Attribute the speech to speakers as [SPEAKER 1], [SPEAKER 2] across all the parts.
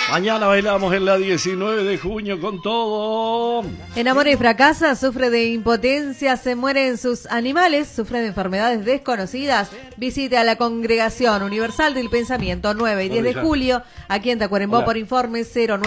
[SPEAKER 1] Mañana bailamos en la 19 de junio con todo.
[SPEAKER 2] Enamora y fracasa, sufre de impotencia, se mueren sus animales, sufre de enfermedades desconocidas. Visite a la Congregación Universal del Pensamiento 9 y 10 de julio, aquí en Tacuarembó. Por informe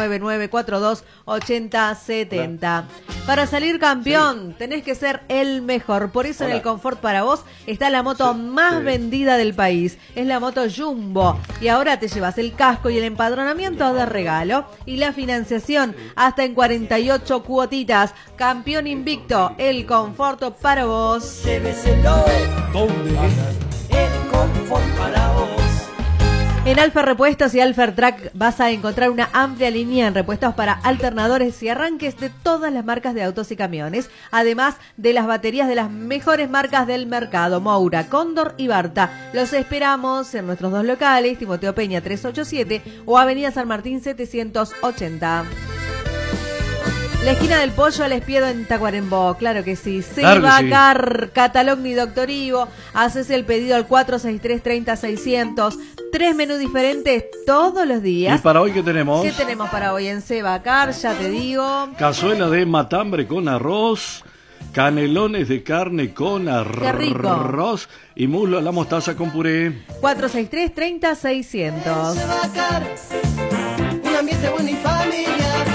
[SPEAKER 2] 099428070. Para salir campeón, tenés que ser el mejor. Por eso en el Confort para vos está la moto más vendida del país. Es la moto Jumbo. Y ahora te llevas el casco y el empadronamiento de regalo. Y la financiación hasta en 48 cuotitas. Campeón invicto, el Confort para vos.
[SPEAKER 3] Lléveselo. ¿Dónde? El Confort para vos.
[SPEAKER 2] En Alfer Repuestos y Alfer Track vas a encontrar una amplia línea en repuestos para alternadores y arranques de todas las marcas de autos y camiones, además de las baterías de las mejores marcas del mercado, Moura, Cóndor y Barta. Los esperamos en nuestros dos locales, Timoteo Peña 387 o Avenida San Martín 780. La esquina del Pollo al Espiedo en Tacuarembó, claro que sí. Sebacar, Catalogni, Doctor Ivo. Haces el pedido al 463-30-600. 3 menús diferentes todos los días.
[SPEAKER 1] ¿Y para hoy qué tenemos?
[SPEAKER 2] ¿Qué tenemos para hoy en Sebacar? Ya te digo.
[SPEAKER 1] Cazuela de matambre con arroz, canelones de carne con arroz y muslo a la mostaza con puré.
[SPEAKER 2] 463-30-600.
[SPEAKER 3] Sebacar, un ambiente bueno y familiar.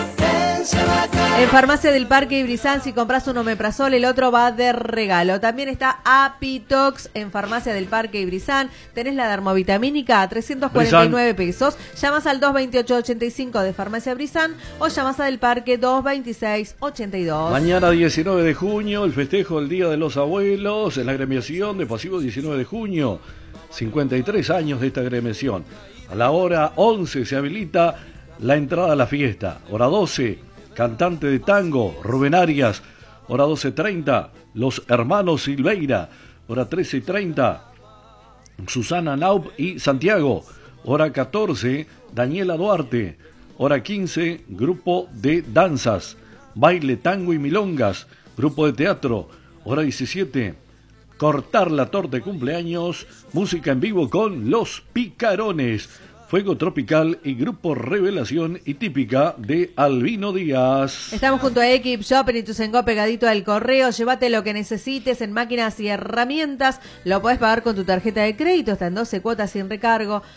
[SPEAKER 2] En Farmacia del Parque Ibrizán, si compras un omeprazol, el otro va de regalo. También está Apitox en Farmacia del Parque Ibrizán. Tenés la dermovitamínica a 349 pesos. Llamas al 228-85 de Farmacia Ibrizán o llamas a del Parque 226-82.
[SPEAKER 1] Mañana 19 de junio, el festejo del Día de los Abuelos en la agremiación de Pasivo 19 de junio. 53 años de esta agremiación. A la hora 11 se habilita la entrada a la fiesta. Hora 12, cantante de tango, Rubén Arias. Hora 12:30, los hermanos Silveira. Hora 13:30, Susana Naup y Santiago. Hora 14, Daniela Duarte. Hora 15, grupo de danzas, baile, tango y milongas, grupo de teatro. Hora 17, cortar la torta de cumpleaños, música en vivo con Los Picarones. Fuego Tropical y Grupo Revelación y Típica de Albino Díaz.
[SPEAKER 2] Estamos junto a Equip Shop en Ituzaingó, pegadito al correo. Llévate lo que necesites en máquinas y herramientas. Lo podés pagar con tu tarjeta de crédito, hasta en 12 cuotas sin recargo.